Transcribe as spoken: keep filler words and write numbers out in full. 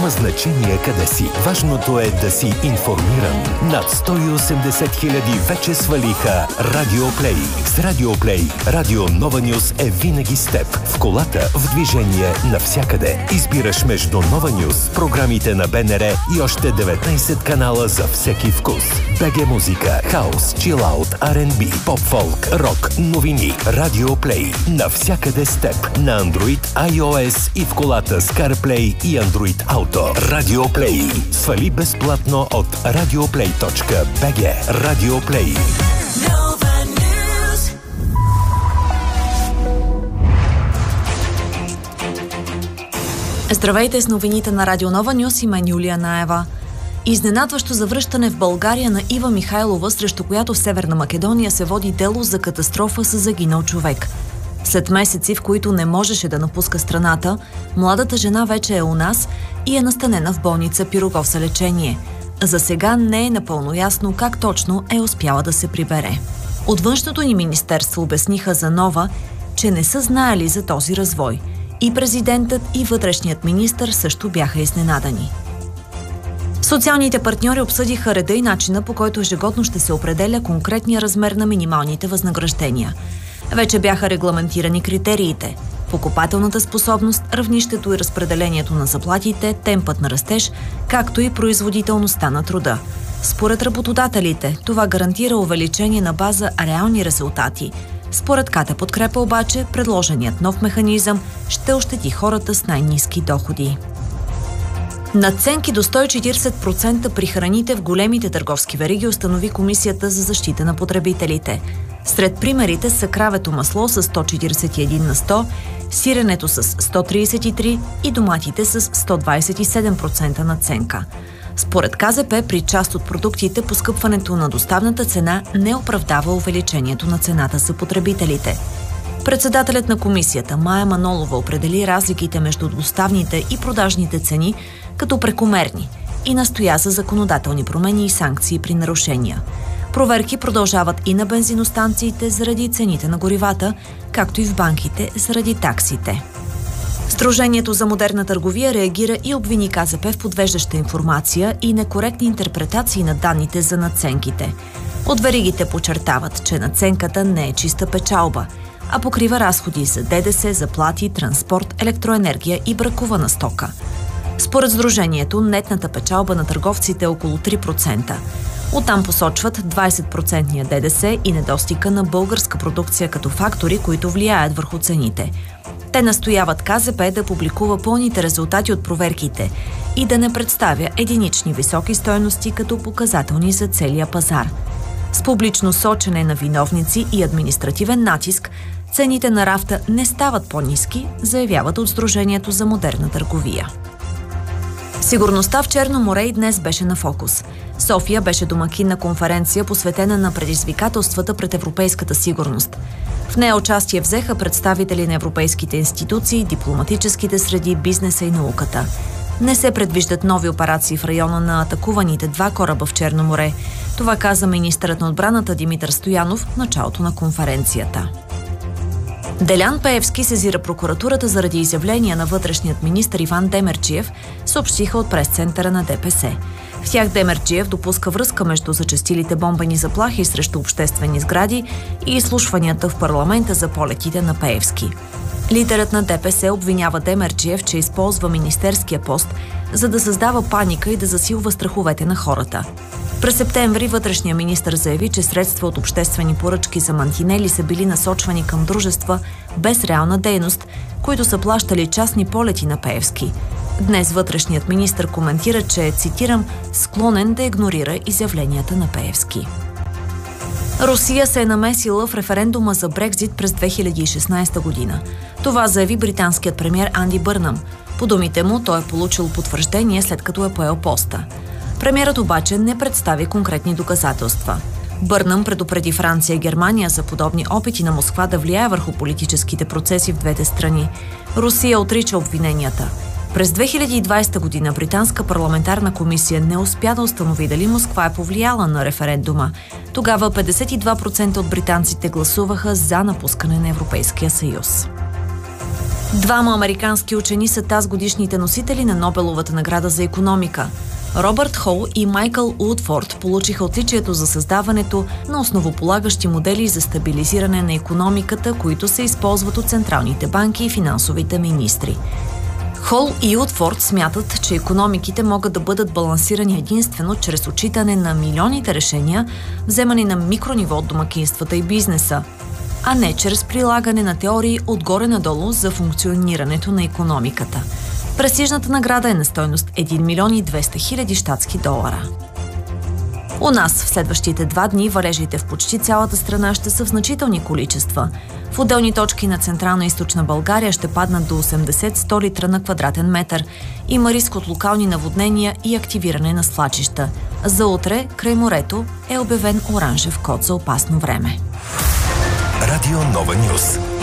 Няма значение къде си. Важното е да си информиран. Над сто и осемдесет хиляди вече свалиха Радио Плей. С Радио Плей, Радио Нова Нюз е винаги с теб. В колата, в движение, навсякъде. Избираш между Нова Нюз, програмите на БНР и още деветнайсет канала за всеки вкус. БГ музика, хаус, чилаут, Ар енд Би, поп-фолк, рок, новини. Радио Плей. Навсякъде с теб. На Android, iOS и в колата с CarPlay и Android Auto. Радио Плей. Свали безплатно от радиоплей точка би джи. Радио Плей. Здравейте с новините на Радио Нова Нюз и мен Юлия Наева. Изненадващо завръщане в България на Ива Михайлова, срещу която в Северна Македония се води дело за катастрофа с загинал човек. След месеци, в които не можеше да напуска страната, младата жена вече е у нас и е настанена в болница Пирогов за лечение. За сега не е напълно ясно как точно е успяла да се прибере. От външното ни министерство обясниха за Нова, че не са знаели за този развой. И президентът, и вътрешният министър също бяха изненадани. Социалните партньори обсъдиха реда и начина, по който ежегодно ще се определя конкретния размер на минималните възнаграждения. Вече бяха регламентирани критериите – покупателната способност, равнището и разпределението на заплатите, темпът на растеж, както и производителността на труда. Според работодателите, това гарантира увеличение на база реални резултати. Според КТ Подкрепа обаче, предложеният нов механизъм ще ощети хората с най-ниски доходи. Надценки до сто и четирийсет процента при храните в големите търговски вериги установи Комисията за защита на потребителите. Сред примерите са кравето масло с сто четирийсет и един на сто, сиренето с сто трийсет и три и доматите с сто двайсет и седем процента надценка. Според КЗП, при част от продуктите поскъпването на доставната цена не оправдава увеличението на цената за потребителите. Председателят на комисията Мая Манолова определи разликите между доставните и продажните цени като прекомерни и настоя за законодателни промени и санкции при нарушения. Проверки продължават и на бензиностанциите заради цените на горивата, както и в банките заради таксите. Сдружението за модерна търговия реагира и обвини КЗП в подвеждаща информация и некоректни интерпретации на данните за надценките. От веригите подчертават, че надценката не е чиста печалба, а покрива разходи за ДДС, заплати, транспорт, електроенергия и бракувана стока. Според сдружението, нетната печалба на търговците е около три процента. Оттам посочват двайсет процента ДДС и недостига на българска продукция като фактори, които влияят върху цените. Те настояват КЗП да публикува пълните резултати от проверките и да не представя единични високи стойности като показателни за целия пазар. С публично сочене на виновници и административен натиск, цените на рафта не стават по-ниски, заявяват от Сдружението за модерна търговия. Сигурността в Черно море и днес беше на фокус. София беше домакин на конференция, посветена на предизвикателствата пред европейската сигурност. В нея участие взеха представители на европейските институции, дипломатическите среди, бизнеса и науката. Не се предвиждат нови операции в района на атакуваните два кораба в Черно море. Това каза министърът на отбраната Димитър Стоянов в началото на конференцията. Делян Пеевски сезира прокуратурата заради изявления на вътрешният министър Иван Демерджиев, съобщиха от пресцентъра на ДПС. В тях Демерджиев допуска връзка между зачестилите бомбени заплахи срещу обществени сгради и изслушванията в парламента за полетите на Пеевски. Лидерът на ДПС обвинява Демерджиев, че използва министерския пост, за да създава паника и да засилва страховете на хората. През септември вътрешният министър заяви, че средства от обществени поръчки за мантинели са били насочвани към дружества без реална дейност, които са плащали частни полети на Пеевски. Днес вътрешният министър коментира, че е, цитирам, склонен да игнорира изявленията на Пеевски. Русия се е намесила в референдума за Брекзит през две хиляди и шестнайсета година. Това заяви британският премиер Анди Бърнъм. По думите му, той е получил потвърждение, след като е поел поста. Премиерът обаче не представи конкретни доказателства. Бърнъм предупреди Франция и Германия за подобни опити на Москва да влияе върху политическите процеси в двете страни. Русия отрича обвиненията. През две хиляди и двайсета година британска парламентарна комисия не успя да установи дали Москва е повлияла на референдума. Тогава петдесет и два процента от британците гласуваха за напускане на Европейския съюз. Двама американски учени са тазгодишните носители на Нобеловата награда за икономика. Робърт Хол и Майкъл Уотфорд получиха отличието за създаването на основополагащи модели за стабилизиране на икономиката, които се използват от централните банки и финансовите министри. Хол и Уотфорд смятат, че икономиките могат да бъдат балансирани единствено чрез отчитане на милионите решения, вземани на микрониво от домакинствата и бизнеса, а не чрез прилагане на теории отгоре надолу за функционирането на икономиката. Престижната награда е на стойност един милион и двеста хиляди щатски долара. У нас в следващите два дни валежите в почти цялата страна ще са в значителни количества. В отделни точки на Централна и Източна България ще паднат до осемдесет до сто литра на квадратен метър. Има риск от локални наводнения и активиране на свлачища. За утре, край морето, е обявен оранжев код за опасно време. Радио Нова Нюс.